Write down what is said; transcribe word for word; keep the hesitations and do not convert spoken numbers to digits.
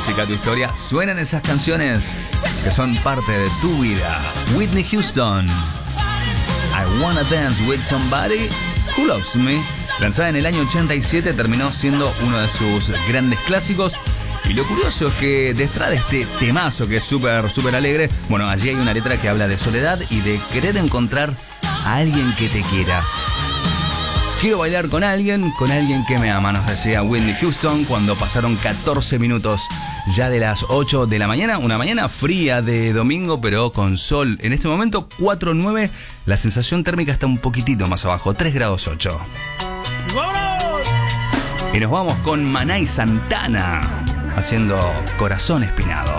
música, tu historia, suenan esas canciones que son parte de tu vida. Whitney Houston, I Wanna Dance With Somebody Who Loves Me, lanzada en el año ochenta y siete, terminó siendo uno de sus grandes clásicos. Y lo curioso es que detrás de este temazo que es súper, súper alegre, bueno, allí hay una letra que habla de soledad y de querer encontrar a alguien que te quiera. Quiero bailar con alguien, con alguien que me ama, nos decía Whitney Houston cuando pasaron catorce minutos ya de las ocho de la mañana. Una mañana fría de domingo, pero con sol. En este momento, cuatro nueve, la sensación térmica está un poquitito más abajo, tres grados ocho. ¡Vámonos! Y nos vamos con Maná y Santana, haciendo Corazón Espinado.